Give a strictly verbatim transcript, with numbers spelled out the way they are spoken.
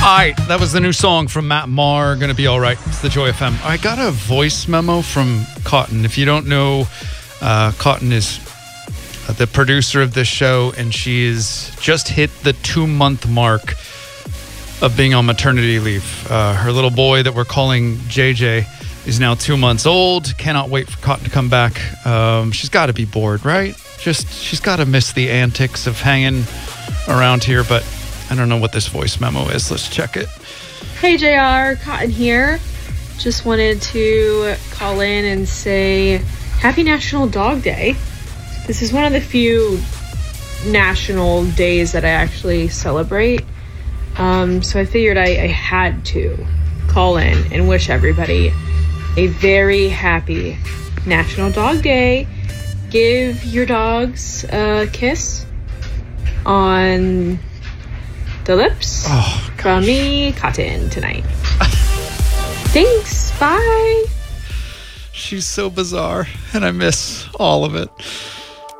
right, that was the new song from Matt Maher, Gonna Be Alright. It's the Joy F M. I got a voice memo from Cotton. If you don't know, uh, Cotton is the producer of this show, and she's just hit the two-month mark of being on maternity leave. Uh, her little boy that we're calling J J is now two months old. Cannot wait for Cotton to come back. Um, she's got to be bored, right? Just she's got to miss the antics of hanging around here, but I don't know what this voice memo is. Let's check it. Hey J R, Cotton here. Just wanted to call in and say Happy National Dog Day. This is one of the few national days that I actually celebrate. Um, so I figured I, I had to call in and wish everybody a very happy National Dog Day. Give your dogs a kiss on the lips oh, from me, Cotton, tonight. Thanks. Bye. She's so bizarre, and I miss all of it.